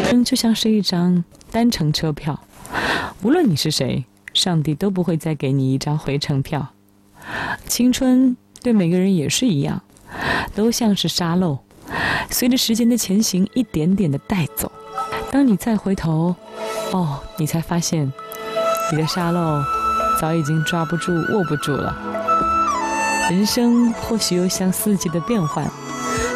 生就像是一张单程车票，无论你是谁，上帝都不会再给你一张回程票。青春对每个人也是一样，都像是沙漏，随着时间的前行一点点的带走。当你再回头，你才发现你的沙漏早已经抓不住握不住了。人生或许又像四季的变换，